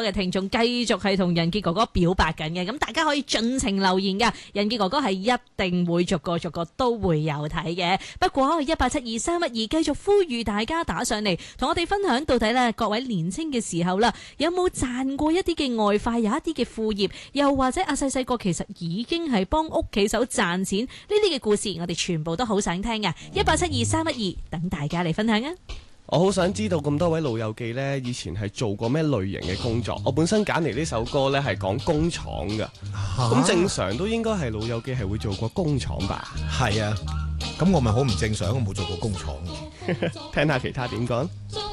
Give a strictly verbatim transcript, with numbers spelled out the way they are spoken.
嘅聽眾繼續係同仁傑哥哥表白緊嘅，咁大家可以盡情留言噶，仁傑哥哥係一定會逐個逐個都會有睇嘅。不過一八七二三一二繼續呼籲大家打上嚟，同我哋分享到底咧，各位年青嘅時候啦，有冇賺過一啲嘅外快，有一啲嘅副業，又或者阿細細個其實已經係幫屋企手賺錢呢啲嘅故事，我哋全部都好想聽嘅。一八七二三一二，等大家嚟分享啊！ 我好想知道咁多位老友記呢，以前係做過咩類型嘅工作？我本身揀嚟呢首歌呢係講工廠㗎，咁、啊、正常都應該係老友記係會做過工廠吧？ 係啊，咁我咪好唔正常，我冇做過工廠。 聽下其他點講。